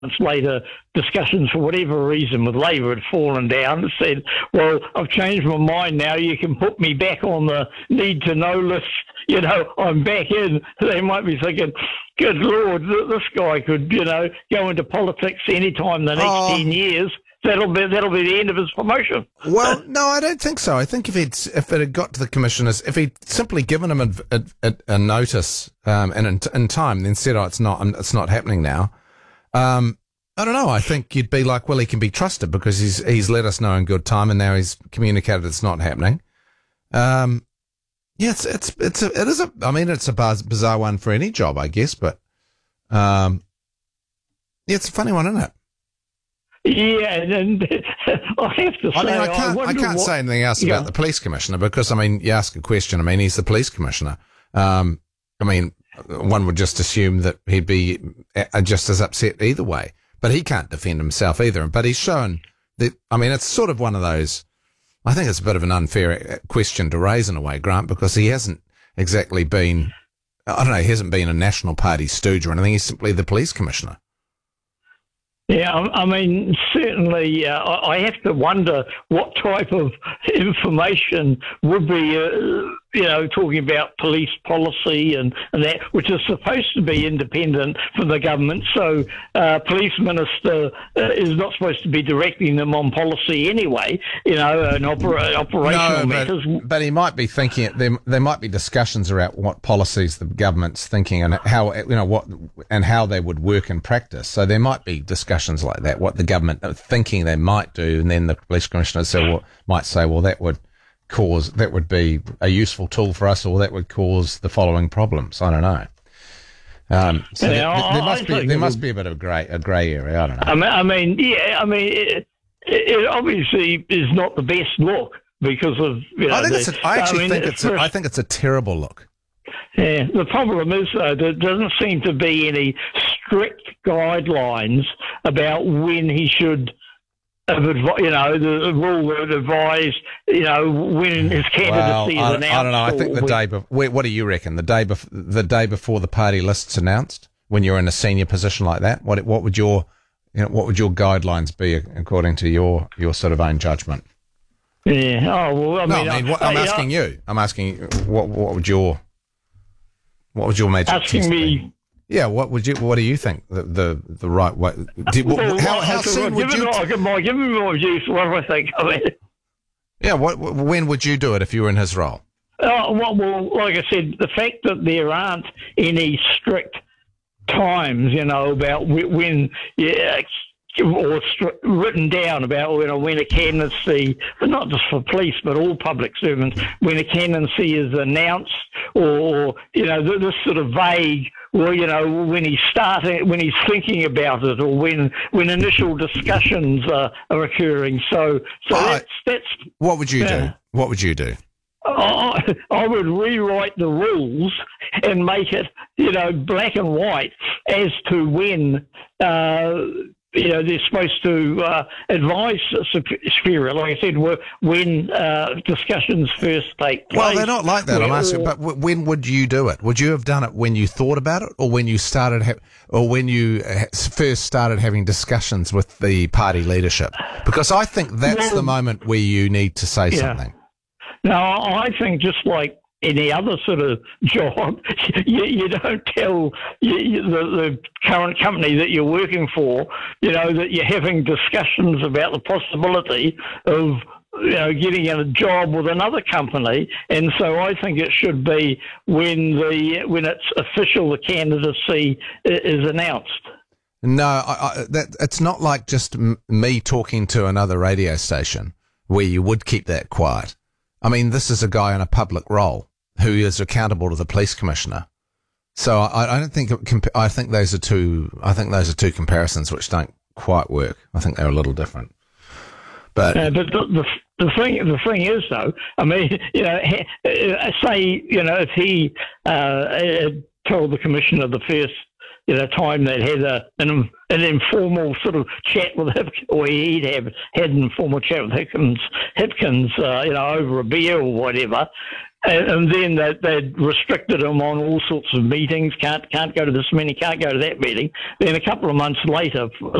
later discussions, for whatever reason, with Labor had fallen down, and said, well, I've changed my mind now, you can put me back on the need-to-know list, I'm back in. They might be thinking, good Lord, this guy could, go into politics anytime the next 10 years. That'll be the end of his promotion. Well, no, I don't think so. I think if it had got to the commissioners, if he'd simply given him a notice and in time, then said, it's not happening now. I don't know. I think you'd be like, well, he can be trusted because he's let us know in good time, and now he's communicated it's not happening. Yeah, it's a bizarre one for any job, I guess, but yeah, it's a funny one, isn't it? Yeah, and I have to say, I can't say anything else about the police commissioner because, you ask a question. He's the police commissioner. One would just assume that he'd be just as upset either way, but he can't defend himself either. But he's shown that, it's sort of one of those, I think it's a bit of an unfair question to raise in a way, Grant, because he hasn't exactly been, he hasn't been a National Party stooge or anything. He's simply the police commissioner. Yeah, certainly I have to wonder what type of information would be, talking about police policy and that, which is supposed to be independent from the government. So police minister is not supposed to be directing them on policy anyway, and operational matters. But he might be thinking, there might be discussions around what policies the government's thinking and how, and how they would work in practice. So there might be discussions like that, what the government are thinking they might do, and then the police commissioner might say, well, that would be a useful tool for us, or that would cause the following problems. I don't know. There must be a bit of a grey area. I don't know. It obviously is not the best look because of I think it's a terrible look. Yeah, the problem is, though, there doesn't seem to be any strict guidelines about when he should have, the rule would advise, when his candidacy is announced. I don't know. I think the day before. What do you reckon? The day before the party list's announced, when you're in a senior position like that, what would your guidelines be according to your sort of own judgment? Yeah. Oh well. I'm asking you. I'm asking what would your magic test be? Yeah, what do you think the right way? How soon would you? Give me more views. What do I think? Yeah, when would you do it if you were in his role? Well, like I said, the fact that there aren't any strict times, about when, or written down about when a candidacy, but not just for police, but all public servants, when a candidacy is announced, or this sort of vague, when he's thinking about it, or when initial discussions are occurring. So that's what would you do? What would you do? I would rewrite the rules and make it, black and white as to when. They're supposed to advise Superior, like I said, when discussions first take place. Well, they're not like that. I'm asking, but when would you do it? Would you have done it when you thought about it, or when you first started having discussions with the party leadership? Because I think that's the moment where you need to say something. No, I think just like any other sort of job, you don't tell the current company that you're working for, that you're having discussions about the possibility of, getting a job with another company. And so I think it should be when it's official, the candidacy is announced. No, it's not like just me talking to another radio station where you would keep that quiet. This is a guy in a public role who is accountable to the police commissioner. So I don't think I think those are two two comparisons which don't quite work. I think they're a little different. But the thing is, though, say if he told the commissioner the first time they'd had an informal sort of chat with Hipkins, or he'd had an informal chat with Hipkins, over a beer or whatever, and then they'd restricted him on all sorts of meetings. Can't go to this meeting, can't go to that meeting. Then a couple of months later,